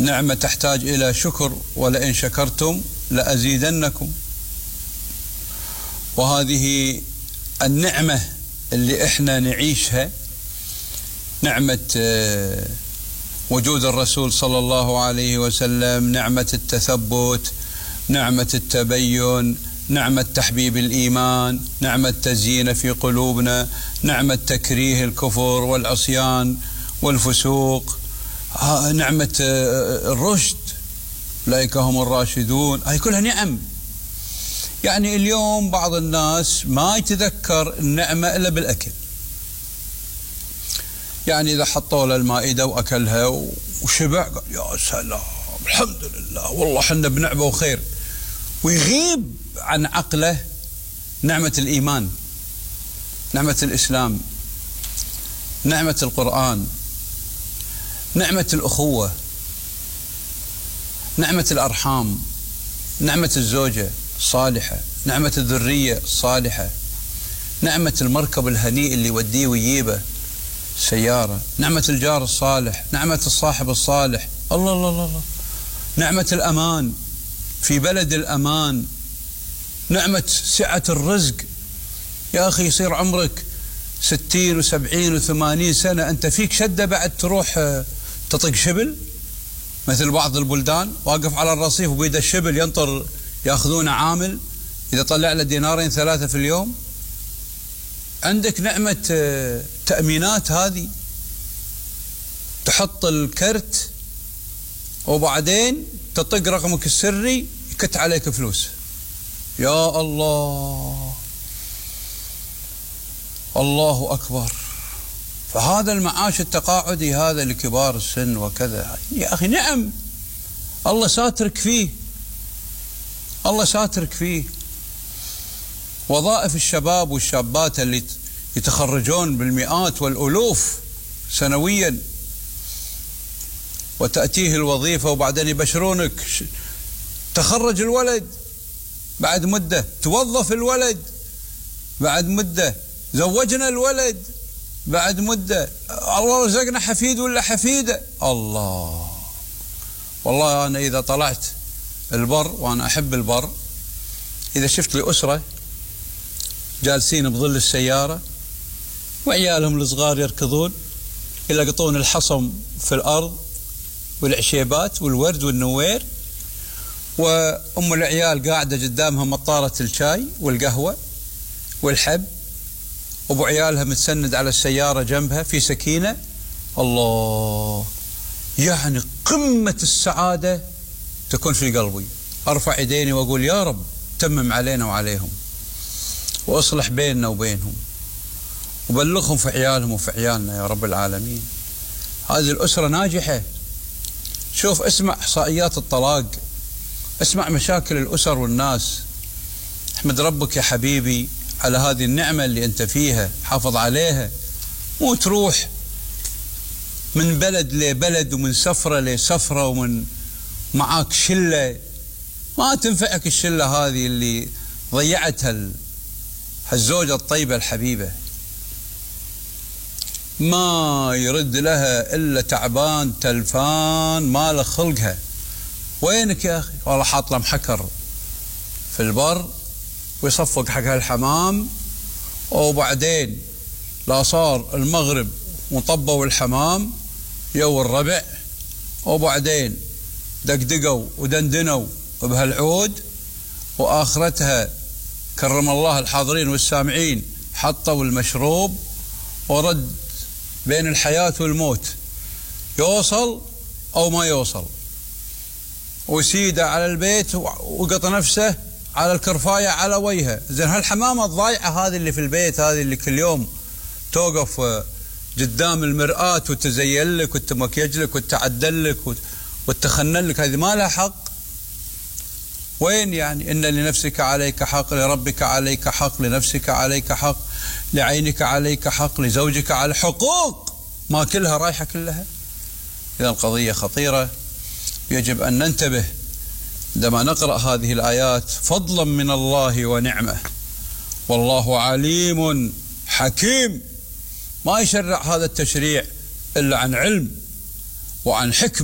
نعمة تحتاج إلى شكر، ولئن شكرتم لأزيدنكم. وهذه النعمة اللي احنا نعيشها، نعمة وجود الرسول صلى الله عليه وسلم، نعمة التثبت، نعمة التبين، نعمة تحبيب الإيمان، نعمة تزيين في قلوبنا، نعمة تكريه الكفر والعصيان والفسوق، نعمة الرشد، أولئك هم الراشدون. هاي كلها نعم. يعني اليوم بعض الناس ما يتذكر النعمة إلا بالأكل. يعني إذا حطوا له المائدة وأكلها وشبع قال يا سلام الحمد لله والله حنا بنعمة وخير، ويغيب عن عقله نعمة الإيمان، نعمة الإسلام، نعمة القرآن، نعمة الأخوة، نعمة الأرحام، نعمة الزوجة الصالحة، نعمة الذرية الصالحة، نعمة المركب الهنيء اللي يوديه ويجيبه سيارة، نعمة الجار الصالح، نعمة الصاحب الصالح، الله الله الله، نعمة الأمان في بلد الأمان، نعمة سعة الرزق. يا أخي يصير عمرك 60 و70 و80 سنة أنت فيك شدة بعد تروح تطق شبل مثل بعض البلدان، واقف على الرصيف وبيده الشبل ينطر ياخذونه عامل، إذا طلع له دينارين 3 في اليوم. عندك نعمة تأمينات، هذه تحط الكرت وبعدين تطق رقمك السري يكت عليك فلوس. يا الله الله أكبر. فهذا المعاش التقاعدي هذا لكبار السن وكذا، يا أخي نعم الله ساترك فيه، الله ساترك فيه. وظائف الشباب والشابات اللي يتخرجون بالمئات والألوف سنويا، وتأتيه الوظيفة وبعدين يبشرونك تخرج الولد بعد مدة، توظف الولد بعد مدة، زوجنا الولد بعد مدة، الله رزقنا حفيد ولا حفيدة. الله والله أنا إذا طلعت البر، وأنا أحب البر، إذا شفت لي أسرة جالسين بظل السيارة وعيالهم الصغار يركضون يلقطون الحصم في الأرض والعشيبات والورد والنوير، وأم العيال قاعدة قدامها مطارة الشاي والقهوة والحب، وأبو عيالها متسند على السيارة جنبها في سكينة، الله يعني قمة السعادة تكون في قلبي. أرفع يديني وأقول يا رب تمم علينا وعليهم، وأصلح بيننا وبينهم، وبلغهم في عيالهم وفي عيالنا يا رب العالمين. هذه الأسرة ناجحة. شوف اسمع إحصائيات الطلاق، اسمع مشاكل الأسر والناس. احمد ربك يا حبيبي على هذه النعمة اللي أنت فيها، حافظ عليها، مو تروح من بلد لبلد ومن سفرة لسفرة ومن معاك شلة ما تنفعك الشلة هذه اللي ضيعتها الزوجة الطيبة الحبيبة، ما يرد لها إلا تعبان تلفان ما له خلقها. وينك يا أخي؟ والله حاط له محكر في البر ويصفق حق هالحمام، وبعدين لا صار المغرب وطبوا الحمام يو الربع، وبعدين دقدقوا ودندنوا بهالعود، وآخرتها كرم الله الحاضرين والسامعين حطوا المشروب، ورد بين الحياة والموت، يوصل أو ما يوصل، وسيدة على البيت وقط نفسه على الكرفاية على وجهه. زين هالحمامة الضايعة هذه اللي في البيت، هذه اللي كل يوم توقف قدام المرآة وتزين لك وتمكيج لك وتعدل لك وتخنن لك، هذه ما لها حق. وين يعني؟ إن لنفسك عليك حق، لربك عليك حق، لنفسك عليك حق، لعينك عليك حق، لزوجك على حقوق، ما كلها رايحة كلها. إذا القضية خطيرة، يجب أن ننتبه عندما نقرأ هذه الآيات فضلا من الله ونعمة. والله عليم حكيم، ما يشرع هذا التشريع إلا عن علم وعن حكمة.